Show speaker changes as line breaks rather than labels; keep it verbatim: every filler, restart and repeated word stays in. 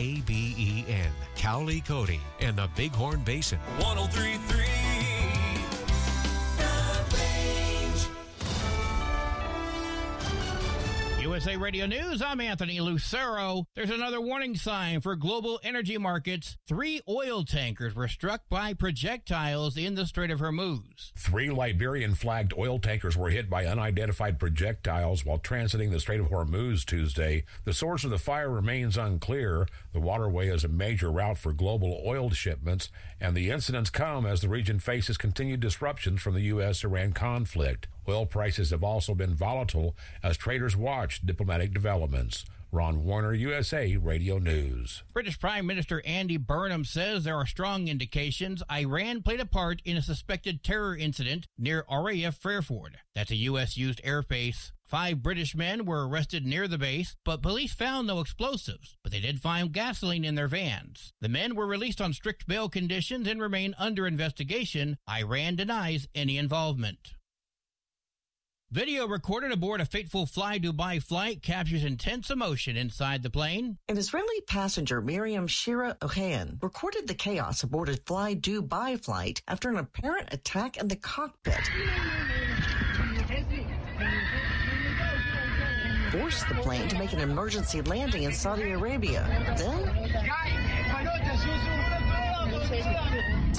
K B E N, Cowley, Cody, and the Bighorn Basin.
one oh three point three
U S A Radio News, I'm Anthony Lucero. There's another warning sign for global energy markets. Three oil tankers were struck by projectiles in the Strait of Hormuz.
Three Liberian-flagged oil tankers were hit by unidentified projectiles while transiting the Strait of Hormuz Tuesday. The source of the fire remains unclear. The waterway is a major route for global oil shipments, and the incidents come as the region faces continued disruptions from the U S Iran conflict. Oil prices have also been volatile as traders watch diplomatic developments. Ron Warner, U S A Radio News.
British Prime Minister Andy Burnham says there are strong indications Iran played a part in a suspected terror incident near R A F Fairford. That's a U S-used airbase. Five British men were arrested near the base, but police found no explosives. But they did find gasoline in their vans. The men were released on strict bail conditions and remain under investigation. Iran denies any involvement. Video recorded aboard a fateful Fly Dubai flight captures intense emotion inside the plane.
An Israeli passenger, Miriam Shira Ohayan, recorded the chaos aboard a Fly Dubai flight after an apparent attack in the cockpit forced the plane to make an emergency landing in Saudi Arabia. Then